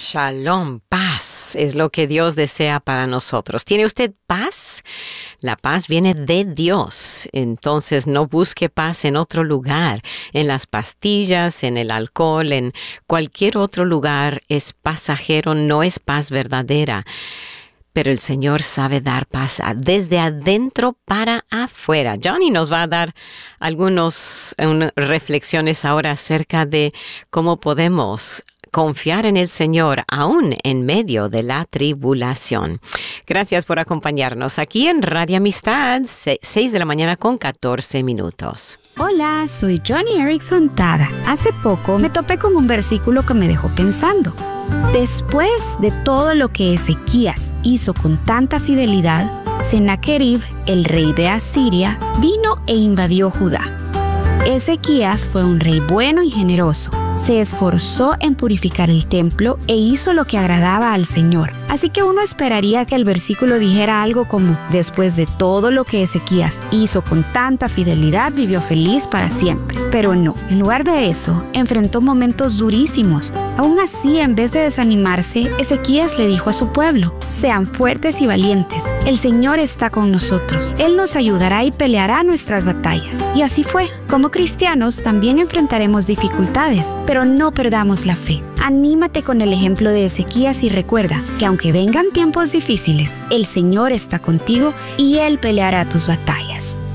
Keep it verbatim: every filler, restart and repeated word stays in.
Shalom, paz es lo que Dios desea para nosotros. ¿Tiene usted paz? La paz viene de Dios. Entonces no busque paz en otro lugar. En las pastillas, en el alcohol, en cualquier otro lugar es pasajero, no es paz verdadera. Pero el Señor sabe dar paz desde adentro para afuera. Johnny nos va a dar algunas um, reflexiones ahora acerca de cómo podemos confiar en el Señor aún en medio de la tribulación. Gracias por acompañarnos aquí en Radio Amistad, seis de la mañana con catorce minutos. Hola, soy Johnny Erickson Tada. Hace poco me topé con un versículo que me dejó pensando. Después de todo lo que Ezequías hizo con tanta fidelidad, Sennacherib, el rey de Asiria, vino e invadió Judá. Ezequías fue un rey bueno y generoso. Se esforzó en purificar el templo e hizo lo que agradaba al Señor. Así que uno esperaría que el versículo dijera algo como: después de todo lo que Ezequías hizo con tanta fidelidad, vivió feliz para siempre. Pero no, en lugar de eso, enfrentó momentos durísimos. Aún así, en vez de desanimarse, Ezequías le dijo a su pueblo: sean fuertes y valientes. El Señor está con nosotros. Él nos ayudará y peleará nuestras batallas. Y así fue. Como cristianos, también enfrentaremos dificultades, pero no perdamos la fe. Anímate con el ejemplo de Ezequías y recuerda que aunque vengan tiempos difíciles, el Señor está contigo y Él peleará tus batallas.